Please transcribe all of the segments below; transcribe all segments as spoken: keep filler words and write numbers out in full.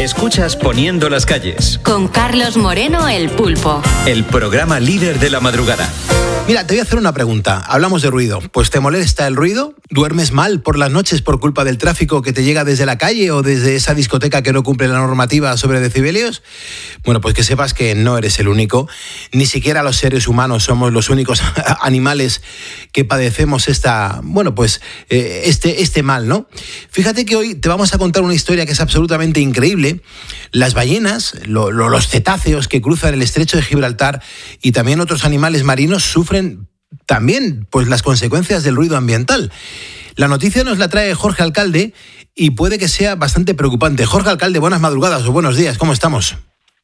Escuchas Poniendo las calles. Con Carlos Moreno, el Pulpo. El programa líder de la madrugada. Mira, te voy a hacer una pregunta. Hablamos de ruido. Pues ¿te molesta el ruido? ¿Duermes mal por las noches por culpa del tráfico que te llega desde la calle o desde esa discoteca que no cumple la normativa sobre decibelios? Bueno, pues que sepas que no eres el único. Ni siquiera los seres humanos somos los únicos animales que padecemos esta, bueno, pues eh, este, este mal, ¿no? Fíjate que hoy te vamos a contar una historia que es absolutamente increíble. Las ballenas, lo, lo, los cetáceos que cruzan el estrecho de Gibraltar y también otros animales marinos sufren también pues las consecuencias del ruido ambiental. La noticia nos la trae Jorge Alcalde y puede que sea bastante preocupante. Jorge Alcalde, buenas madrugadas o buenos días, ¿cómo estamos?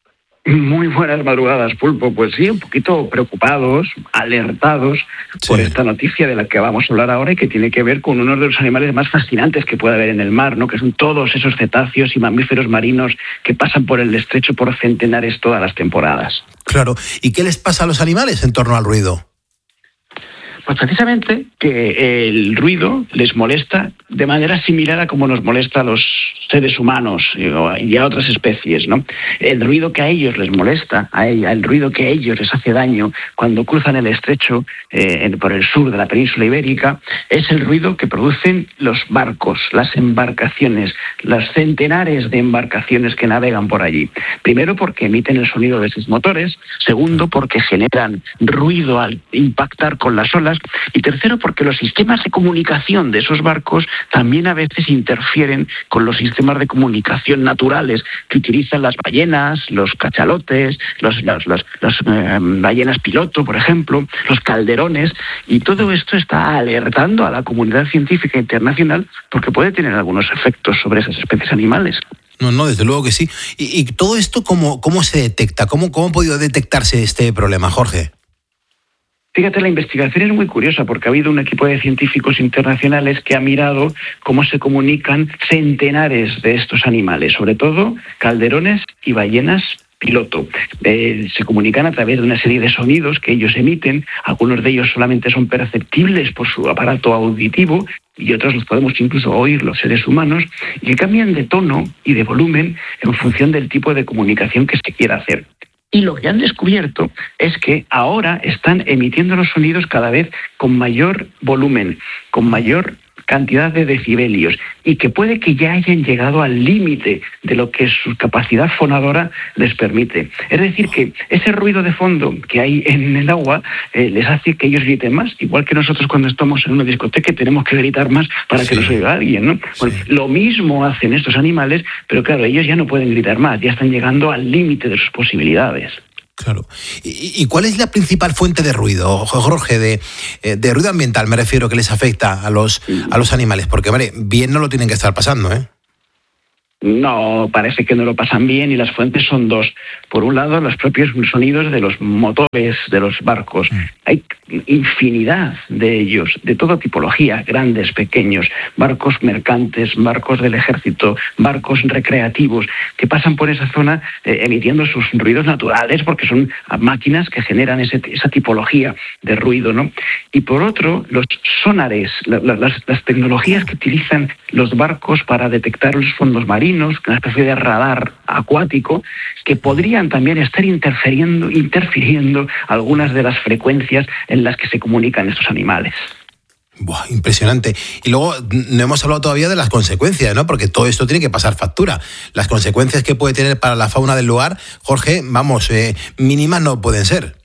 Muy buenas madrugadas, Pulpo. Pues sí, un poquito preocupados, alertados sí. por esta noticia de la que vamos a hablar ahora y que tiene que ver con uno de los animales más fascinantes que puede haber en el mar, ¿no? Que son todos esos cetáceos y mamíferos marinos que pasan por el estrecho por centenares todas las temporadas. Claro. ¿Y qué les pasa a los animales en torno al ruido? Pues precisamente que el ruido les molesta de manera similar a como nos molesta a los seres humanos y a otras especies, ¿no? El ruido que a ellos les molesta, a ella, el ruido que a ellos les hace daño cuando cruzan el estrecho eh, por el sur de la península ibérica, es el ruido que producen los barcos, las embarcaciones, las centenares de embarcaciones que navegan por allí. Primero porque emiten el sonido de sus motores, segundo porque generan ruido al impactar con las olas, y tercero porque los sistemas de comunicación de esos barcos también a veces interfieren con los sistemas de comunicación naturales que utilizan las ballenas, los cachalotes, los, los, los, los eh, ballenas piloto, por ejemplo, los calderones, y todo esto está alertando a la comunidad científica internacional porque puede tener algunos efectos sobre esas especies animales. No, no, desde luego que sí. ¿Y, y todo esto cómo, cómo se detecta? ¿Cómo, cómo ha podido detectarse este problema, Jorge? Fíjate, la investigación es muy curiosa porque ha habido un equipo de científicos internacionales que ha mirado cómo se comunican centenares de estos animales, sobre todo calderones y ballenas piloto. Eh, se comunican a través de una serie de sonidos que ellos emiten, algunos de ellos solamente son perceptibles por su aparato auditivo y otros los podemos incluso oír los seres humanos, y que cambian de tono y de volumen en función del tipo de comunicación que se quiera hacer. Y lo que han descubierto es que ahora están emitiendo los sonidos cada vez con mayor volumen, con mayor cantidad de decibelios, y que puede que ya hayan llegado al límite de lo que su capacidad fonadora les permite. Es decir, que ese ruido de fondo que hay en el agua eh, les hace que ellos griten más, igual que nosotros cuando estamos en una discoteca tenemos que gritar más para sí. que nos oiga alguien, ¿no? Bueno, sí. Lo mismo hacen estos animales, pero claro, ellos ya no pueden gritar más, ya están llegando al límite de sus posibilidades. Claro. ¿Y, ¿Y cuál es la principal fuente de ruido, Jorge, de, de ruido ambiental, me refiero, que les afecta a los, a los animales? Porque, vale, bien no lo tienen que estar pasando, ¿eh? No, parece que no lo pasan bien, y las fuentes son dos. Por un lado, los propios sonidos de los motores de los barcos. Mm. Hay infinidad de ellos, de toda tipología, grandes, pequeños, barcos mercantes, barcos del ejército, barcos recreativos, que pasan por esa zona eh, emitiendo sus ruidos naturales, porque son máquinas que generan ese, esa tipología de ruido, ¿no? Y por otro, los sonares, la, la, las, las tecnologías que utilizan los barcos para detectar los fondos marinos, una especie de radar acuático, que podrían también estar interfiriendo, interfiriendo algunas de las frecuencias en las que se comunican estos animales. Buah, impresionante. Y luego no hemos hablado todavía de las consecuencias, ¿no? Porque todo esto tiene que pasar factura. Las consecuencias que puede tener para la fauna del lugar, Jorge, vamos, eh, mínimas no pueden ser.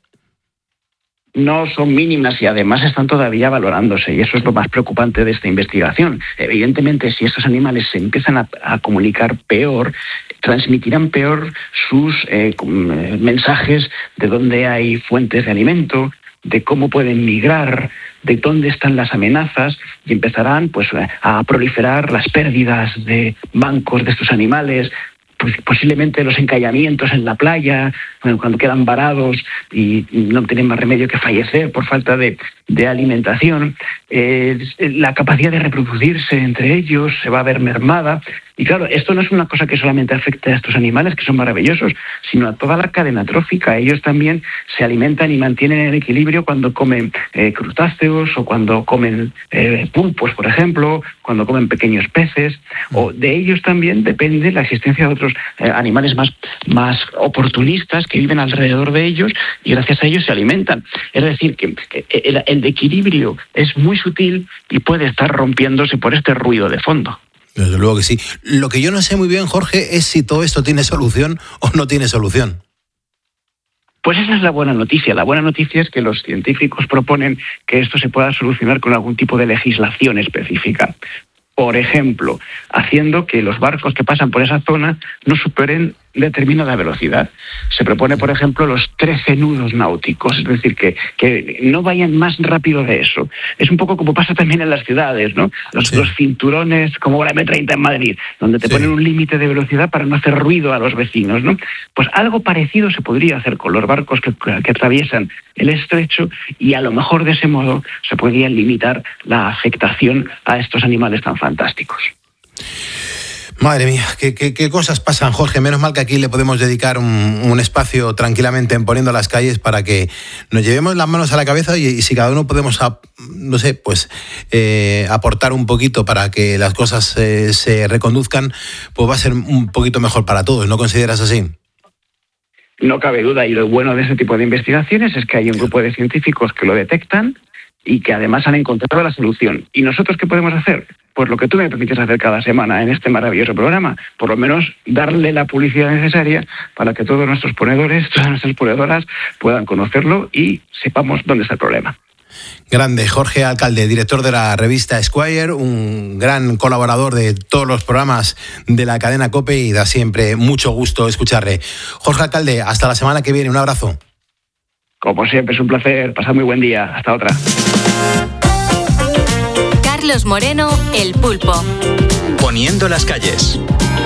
No son mínimas y además están todavía valorándose, y eso es lo más preocupante de esta investigación. Evidentemente, si estos animales se empiezan a, a comunicar peor, transmitirán peor sus eh, mensajes de dónde hay fuentes de alimento, de cómo pueden migrar, de dónde están las amenazas, y empezarán pues a proliferar las pérdidas de bancos de estos animales, pues posiblemente los encallamientos en la playa, bueno, cuando quedan varados y no tienen más remedio que fallecer por falta de, de alimentación. Eh, la capacidad de reproducirse entre ellos se va a ver mermada, Y claro, esto no es una cosa que solamente afecte a estos animales, que son maravillosos, sino a toda la cadena trófica. Ellos también se alimentan y mantienen el equilibrio cuando comen eh, crustáceos o cuando comen eh, pulpos, por ejemplo, cuando comen pequeños peces. O de ellos también depende la existencia de otros eh, animales más, más oportunistas que viven alrededor de ellos y gracias a ellos se alimentan. Es decir, que, que el, el equilibrio es muy sutil y puede estar rompiéndose por este ruido de fondo. Desde luego que sí. Lo que yo no sé muy bien, Jorge, es si todo esto tiene solución o no tiene solución. Pues esa es la buena noticia. La buena noticia es que los científicos proponen que esto se pueda solucionar con algún tipo de legislación específica. Por ejemplo, haciendo que los barcos que pasan por esa zona no superen determinada velocidad. Se propone, por ejemplo, los trece nudos náuticos, es decir, que, que no vayan más rápido de eso. Es un poco como pasa también en las ciudades, ¿no? Los, sí. los cinturones, como la eme treinta en Madrid, donde te sí. ponen un límite de velocidad para no hacer ruido a los vecinos, ¿no? Pues algo parecido se podría hacer con los barcos que, que atraviesan el estrecho y a lo mejor de ese modo se podría limitar la afectación a estos animales tan fantásticos. Madre mía, ¿qué, qué, qué cosas pasan, Jorge? Menos mal que aquí le podemos dedicar un, un espacio tranquilamente en Poniendo las Calles para que nos llevemos las manos a la cabeza y, y si cada uno podemos, a, no sé, pues eh, aportar un poquito para que las cosas eh, se reconduzcan, pues va a ser un poquito mejor para todos, ¿no consideras así? No cabe duda, y lo bueno de ese tipo de investigaciones es que hay un grupo de científicos que lo detectan y que además han encontrado la solución. ¿Y nosotros qué podemos hacer? Pues lo que tú me permites hacer cada semana en este maravilloso programa, por lo menos darle la publicidad necesaria para que todos nuestros ponedores, todas nuestras ponedoras puedan conocerlo y sepamos dónde está el problema. Grande, Jorge Alcalde, director de la revista Esquire, un gran colaborador de todos los programas de la cadena COPE y da siempre mucho gusto escucharle. Jorge Alcalde, hasta la semana que viene, un abrazo. Como siempre, es un placer, pasad muy buen día, hasta otra. Carlos Moreno, El Pulpo. Poniendo las calles.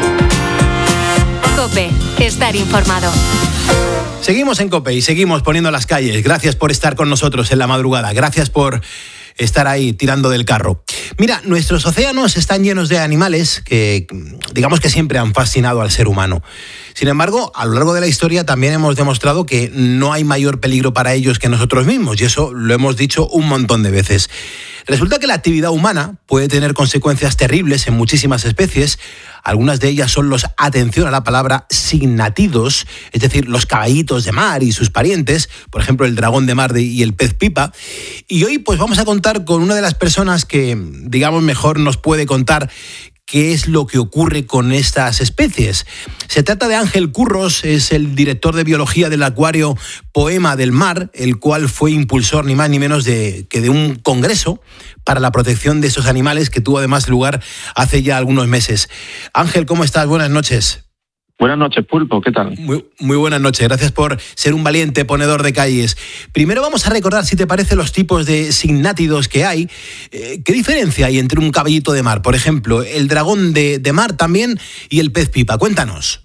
COPE, estar informado. Seguimos en COPE y seguimos poniendo las calles. Gracias por estar con nosotros en la madrugada. Gracias por estar ahí tirando del carro. Mira, nuestros océanos están llenos de animales que, digamos que siempre han fascinado al ser humano. Sin embargo, a lo largo de la historia también hemos demostrado que no hay mayor peligro para ellos que nosotros mismos, y eso lo hemos dicho un montón de veces. Resulta que la actividad humana puede tener consecuencias terribles en muchísimas especies. Algunas de ellas son los, atención a la palabra, signátidos, es decir, los caballitos de mar y sus parientes, por ejemplo, el dragón de mar y el pez pipa. Y hoy pues vamos a contar con una de las personas que, digamos, mejor nos puede contar qué es lo que ocurre con estas especies. Se trata de Ángel Curros, es el director de biología del acuario Poema del Mar, el cual fue impulsor ni más ni menos de, que de un congreso para la protección de estos animales que tuvo además lugar hace ya algunos meses. Ángel, ¿cómo estás? Buenas noches. Buenas noches, Pulpo, ¿qué tal? Muy, muy buenas noches, gracias por ser un valiente ponedor de calles. Primero vamos a recordar, si te parece, los tipos de signátidos que hay. Eh, ¿Qué diferencia hay entre un caballito de mar, por ejemplo, el dragón de, de mar también y el pez pipa? Cuéntanos.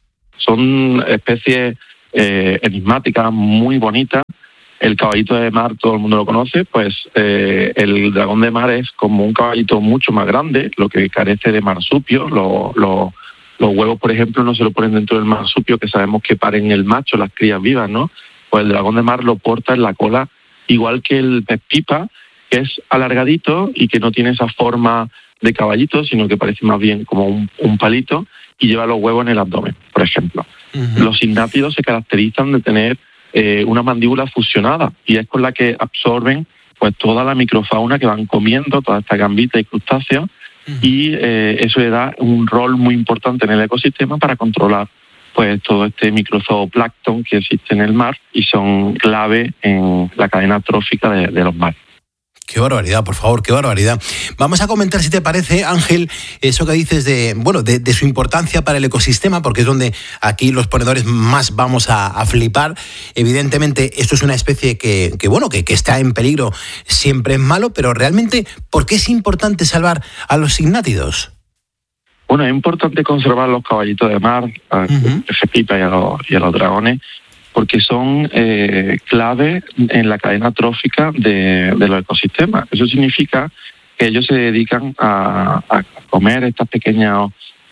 Son especies eh, enigmáticas, muy bonitas. El caballito de mar todo el mundo lo conoce, pues eh, el dragón de mar es como un caballito mucho más grande, lo que carece de marsupio. Lo, lo, los huevos, por ejemplo, no se lo ponen dentro del marsupio, que sabemos que paren el macho, las crías vivas, ¿no? Pues el dragón de mar lo porta en la cola, igual que el pez pipa, que es alargadito y que no tiene esa forma de caballito, sino que parece más bien como un, un palito, y lleva los huevos en el abdomen, por ejemplo. Uh-huh. Los signátidos se caracterizan de tener eh, una mandíbula fusionada, y es con la que absorben pues toda la microfauna que van comiendo, toda esta gambita y crustáceos, uh-huh. y eh, eso le da un rol muy importante en el ecosistema para controlar pues todo este microzooplancton que existe en el mar y son clave en la cadena trófica de, de los mares. Qué barbaridad, por favor, qué barbaridad. Vamos a comentar, si te parece, Ángel, eso que dices de, bueno, de, de su importancia para el ecosistema, porque es donde aquí los ponedores más vamos a, a flipar. Evidentemente, esto es una especie que, que bueno, que, que está en peligro, siempre es malo, pero realmente, ¿por qué es importante salvar a los signátidos? Bueno, es importante conservar los caballitos de mar, a uh-huh. pez pipa y a los, y a los dragones, porque son eh, clave en la cadena trófica de, de los ecosistemas. Eso significa que ellos se dedican a, a comer estos pequeños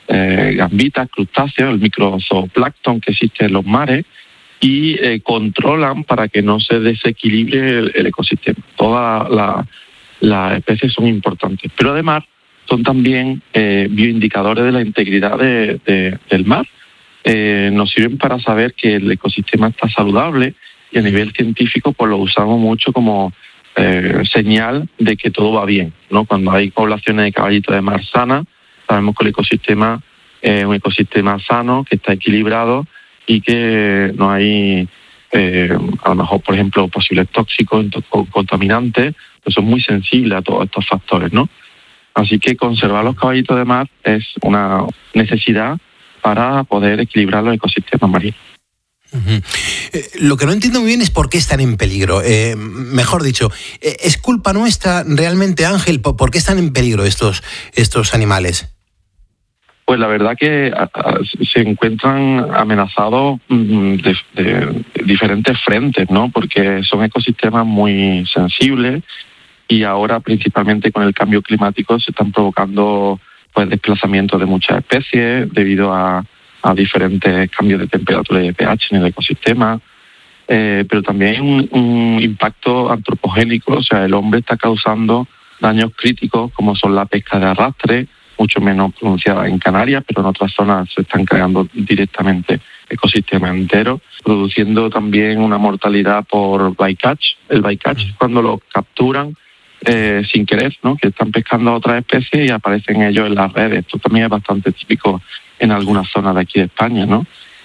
eh, gambitas, crustáceos, el microzooplancton que existe en los mares, y eh, controlan para que no se desequilibre el, el ecosistema. Todas las la especies son importantes, pero además son también eh, bioindicadores de la integridad de, de, del mar. Eh, nos sirven para saber que el ecosistema está saludable, y a nivel científico pues lo usamos mucho como eh, señal de que todo va bien, ¿no? Cuando hay poblaciones de caballitos de mar sanas, sabemos que el ecosistema es un ecosistema sano, que está equilibrado y que no hay, eh, a lo mejor, por ejemplo, posibles tóxicos o contaminantes, que son muy sensibles a todos estos factores, ¿no? Así que conservar los caballitos de mar es una necesidad para poder equilibrar los ecosistemas marinos. Uh-huh. Eh, lo que no entiendo muy bien es por qué están en peligro. Eh, mejor dicho, eh, ¿es culpa nuestra realmente, Ángel? ¿Por qué están en peligro estos, estos animales? Pues la verdad que a, a, se encuentran amenazados de, de, de diferentes frentes, ¿no? Porque son ecosistemas muy sensibles y ahora principalmente con el cambio climático se están provocando pues desplazamientos de muchas especies debido a, a diferentes cambios de temperatura y de pH en el ecosistema, eh, pero también hay un, un impacto antropogénico, o sea, el hombre está causando daños críticos como son la pesca de arrastre, mucho menos pronunciada en Canarias, pero en otras zonas se están creando directamente ecosistemas enteros, produciendo también una mortalidad por bycatch. El bycatch es cuando lo capturan eh, sin querer, ¿no? Que están pescando a otras especies y aparecen ellos en las redes. Esto también es bastante típico en algunas zonas de aquí de España, ¿no?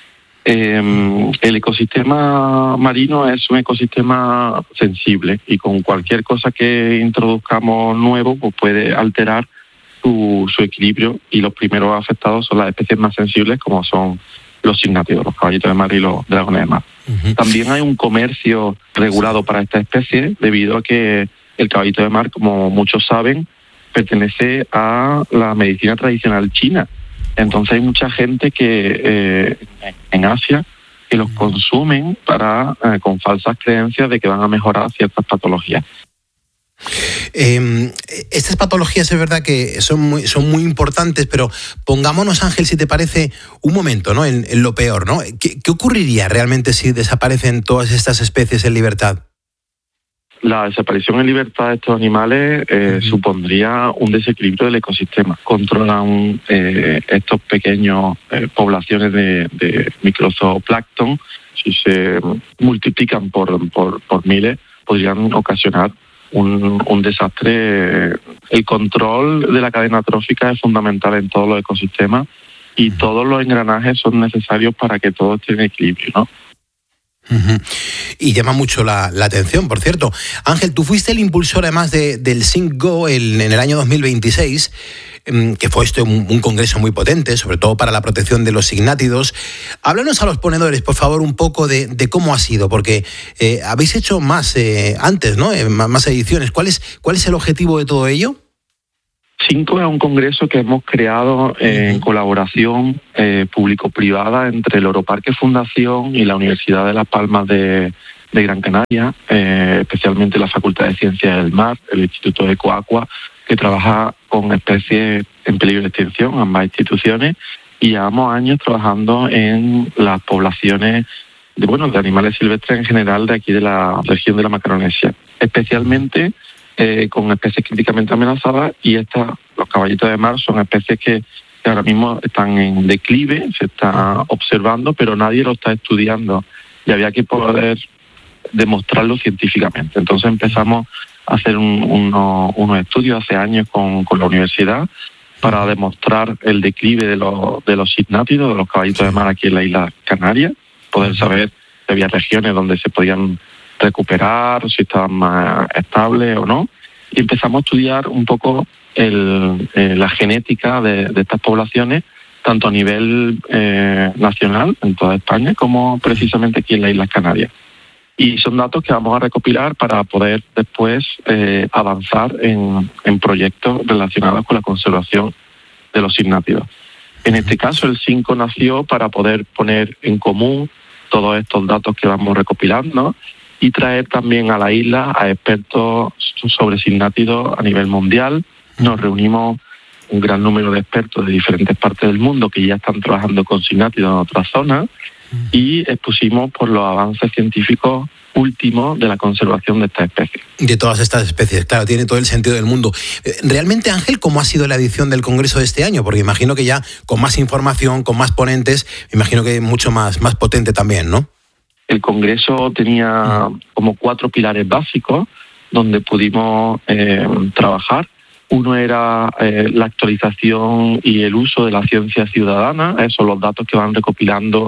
Eh, el ecosistema marino es un ecosistema sensible y con cualquier cosa que introduzcamos nuevo pues puede alterar su, su equilibrio, y los primeros afectados son las especies más sensibles como son los signátidos, los caballitos de mar y los dragones de mar. Uh-huh. También hay un comercio regulado para esta especie debido a que el caballito de mar, como muchos saben, pertenece a la medicina tradicional china. Entonces hay mucha gente que eh, en Asia que los consumen para eh, con falsas creencias de que van a mejorar ciertas patologías. Eh, estas patologías es verdad que son muy, son muy importantes, pero pongámonos, Ángel, si te parece, un momento, ¿no? En, en lo peor, ¿no? ¿Qué, ¿Qué ocurriría realmente si desaparecen todas estas especies en libertad? La desaparición en libertad de estos animales eh, uh-huh. supondría un desequilibrio del ecosistema. Controlan eh, estos pequeños eh, poblaciones de, de microzooplancton. Si se multiplican por, por, por miles, podrían ocasionar un, un desastre. El control de la cadena trófica es fundamental en todos los ecosistemas y uh-huh. todos los engranajes son necesarios para que todo esté en equilibrio, ¿no? Uh-huh. Y llama mucho la, la atención, por cierto. Ángel, tú fuiste el impulsor además de, del SINCGO el, en el año dos mil veintiséis, que fue este un, un congreso muy potente, sobre todo para la protección de los signátidos. Háblanos a los ponedores, por favor, un poco de, de cómo ha sido, porque eh, habéis hecho más eh, antes, ¿no? Eh, más ediciones. ¿Cuál es, ¿Cuál es el objetivo de todo ello? SINCGO es un congreso que hemos creado en colaboración eh, público-privada entre el Oroparque Fundación y la Universidad de Las Palmas de, de Gran Canaria, eh, especialmente la Facultad de Ciencias del Mar, el Instituto de Coacua, que trabaja con especies en peligro de extinción, ambas instituciones, y llevamos años trabajando en las poblaciones de, bueno, de animales silvestres en general de aquí de la región de la Macaronesia, especialmente Eh, con especies críticamente amenazadas, y estas, los caballitos de mar, son especies que, que ahora mismo están en declive, se está observando, pero nadie lo está estudiando y había que poder demostrarlo científicamente. Entonces empezamos a hacer un, uno, unos estudios hace años con, con la universidad para demostrar el declive de los, de los signátidos, de los caballitos de mar aquí en la isla Canarias, poder saber si había regiones donde se podían recuperar, si estaban más estables o no, y empezamos a estudiar un poco el, eh, la genética de, de estas poblaciones, tanto a nivel eh, nacional, en toda España, como precisamente aquí en las Islas Canarias. Y son datos que vamos a recopilar para poder después eh, avanzar en, en proyectos relacionados con la conservación de los signátidos. En este caso, el SINCGO nació para poder poner en común todos estos datos que vamos recopilando y traer también a la isla a expertos sobre signátidos a nivel mundial. Nos reunimos un gran número de expertos de diferentes partes del mundo que ya están trabajando con signátidos en otras zonas y expusimos por los avances científicos últimos de la conservación de estas especies. De todas estas especies, claro, tiene todo el sentido del mundo. Realmente, Ángel, ¿cómo ha sido la edición del Congreso de este año? Porque imagino que ya con más información, con más ponentes, me imagino que mucho más, más potente también, ¿no? El Congreso tenía como cuatro pilares básicos donde pudimos eh, trabajar. Uno era eh, la actualización y el uso de la ciencia ciudadana, esos son los datos que van recopilando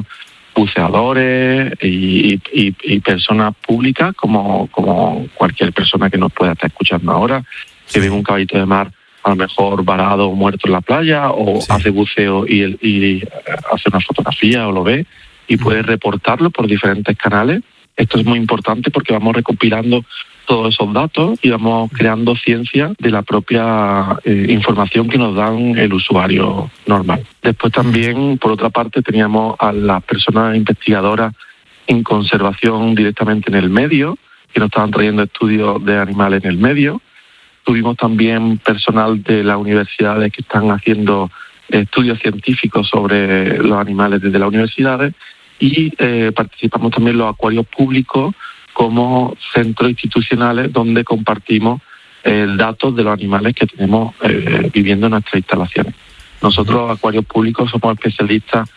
buceadores y, y, y personas públicas, como, como cualquier persona que nos pueda estar escuchando ahora, que ve un caballito de mar a lo mejor varado o muerto en la playa, o sí. hace buceo y, y hace una fotografía o lo ve, y puede reportarlo por diferentes canales. Esto es muy importante porque vamos recopilando todos esos datos y vamos creando ciencia de la propia eh, información que nos dan el usuario normal. Después también, por otra parte, teníamos a las personas investigadoras en conservación directamente en el medio, que nos estaban trayendo estudios de animales en el medio. Tuvimos también personal de las universidades que están haciendo estudios científicos sobre los animales desde las universidades, y eh, participamos también los acuarios públicos como centros institucionales donde compartimos eh, datos de los animales que tenemos eh, viviendo en nuestras instalaciones. Nosotros, los acuarios públicos, somos especialistas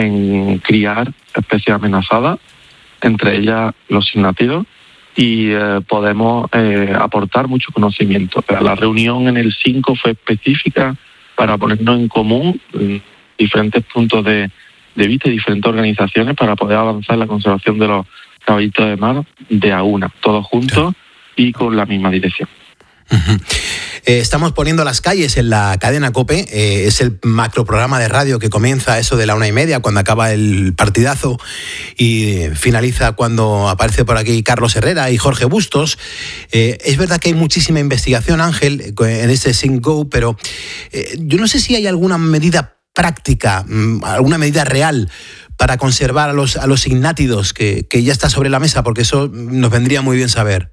en criar especies amenazadas, entre ellas los signátidos, y eh, podemos eh, aportar mucho conocimiento. Pero la reunión en el cinco fue específica para ponernos en común en diferentes puntos de, de vista y diferentes organizaciones para poder avanzar en la conservación de los caballitos de mar de a una, todos juntos y con la misma dirección. Uh-huh. Eh, estamos poniendo las calles en la cadena COPE, eh, es el macroprograma de radio que comienza a eso de la una y media cuando acaba el partidazo y finaliza cuando aparece por aquí Carlos Herrera y Jorge Bustos. Eh, es verdad que hay muchísima investigación, Ángel, en este SynCO, pero eh, yo no sé si hay alguna medida práctica, alguna medida real para conservar a los, a los signátidos que, que ya está sobre la mesa, porque eso nos vendría muy bien saber.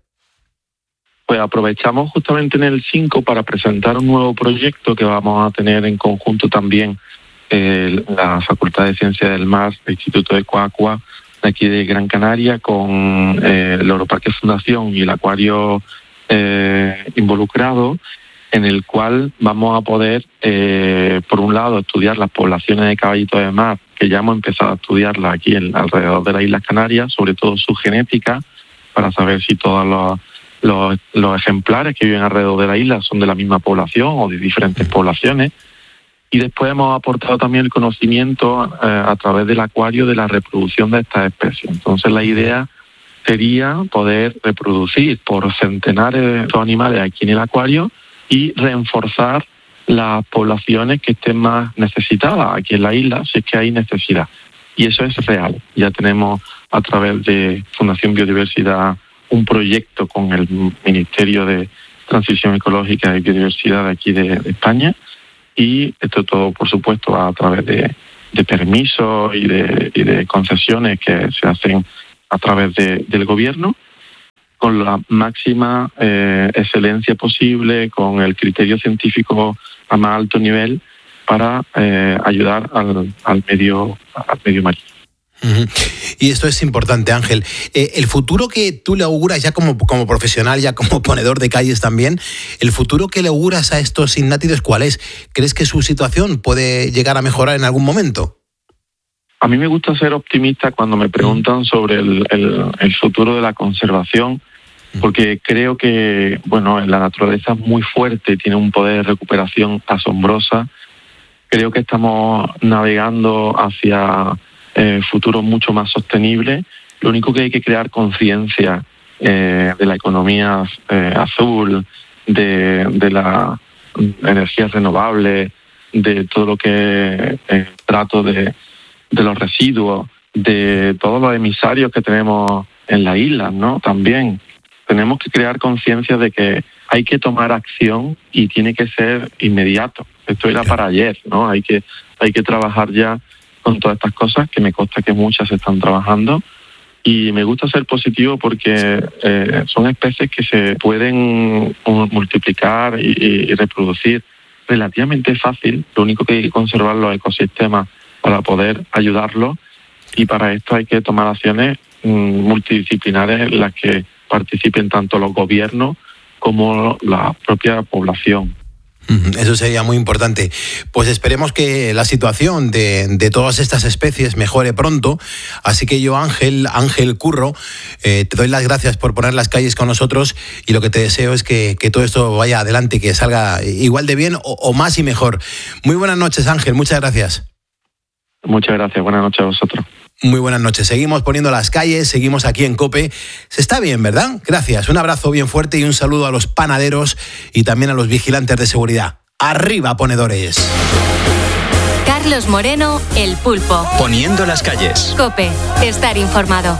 Pues aprovechamos justamente en el cinco para presentar un nuevo proyecto que vamos a tener en conjunto también eh, la Facultad de Ciencias del Mar, el Instituto de Coacua, de aquí de Gran Canaria, con eh, el Europarque Fundación y el Acuario eh, involucrado, en el cual vamos a poder, eh, por un lado, estudiar las poblaciones de caballitos de mar, que ya hemos empezado a estudiarlas aquí en, alrededor de las Islas Canarias, sobre todo su genética, para saber si todos los Los, los ejemplares que viven alrededor de la isla son de la misma población o de diferentes poblaciones. Y después hemos aportado también el conocimiento eh, a través del acuario de la reproducción de estas especies. Entonces la idea sería poder reproducir por centenares de estos animales aquí en el acuario y reforzar las poblaciones que estén más necesitadas aquí en la isla, si es que hay necesidad. Y eso es real. Ya tenemos a través de Fundación Biodiversidad un proyecto con el Ministerio de Transición Ecológica y Biodiversidad de aquí de, de España, y esto todo, por supuesto, a través de, de permisos y de, y de concesiones que se hacen a través de, del gobierno, con la máxima eh, excelencia posible, con el criterio científico a más alto nivel para eh, ayudar al, al medio al medio marino. Uh-huh. Y esto es importante, Ángel. Eh, el futuro que tú le auguras ya como, como profesional, ya como ponedor de calles también, el futuro que le auguras a estos signátidos, ¿cuál es? ¿Crees que su situación puede llegar a mejorar en algún momento? A mí me gusta ser optimista cuando me preguntan sobre el, el, el futuro de la conservación, porque creo que, bueno, la naturaleza es muy fuerte, tiene un poder de recuperación asombrosa. Creo que estamos navegando hacia Eh, futuro mucho más sostenible. Lo único que hay que crear conciencia eh, de la economía eh, azul, de, de la energía renovable, de todo lo que eh, trato de, de los residuos, de todos los emisarios que tenemos en la isla, ¿no? También tenemos que crear conciencia de que hay que tomar acción y tiene que ser inmediato. Esto era para ayer, ¿no? Hay que, hay que trabajar ya con todas estas cosas, que me consta que muchas se están trabajando, y me gusta ser positivo porque eh, son especies que se pueden multiplicar y, y reproducir relativamente fácil. Lo único que hay que conservar los ecosistemas para poder ayudarlos, y para esto hay que tomar acciones mmm, multidisciplinares en las que participen tanto los gobiernos como la propia población. Eso sería muy importante. Pues esperemos que la situación de, de todas estas especies mejore pronto. Así que yo, Ángel, Ángel Curro, eh, te doy las gracias por poner las calles con nosotros, y lo que te deseo es que, que todo esto vaya adelante, que salga igual de bien o, o más y mejor. Muy buenas noches, Ángel, muchas gracias. Muchas gracias, buenas noches a vosotros. Muy buenas noches. Seguimos poniendo las calles, seguimos aquí en COPE. Se está bien, ¿verdad? Gracias. Un abrazo bien fuerte y un saludo a los panaderos y también a los vigilantes de seguridad. ¡Arriba, ponedores! Carlos Moreno, El Pulpo. Poniendo las calles. COPE. Estar informado.